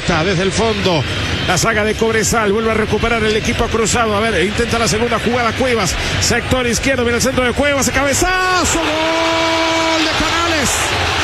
corta desde el fondo. La saga de Cobresal vuelve a recuperar el equipo cruzado. A ver, intenta la segunda jugada Cuevas. Sector izquierdo, mira el centro de Cuevas. Cabezazo. Gol de Canales.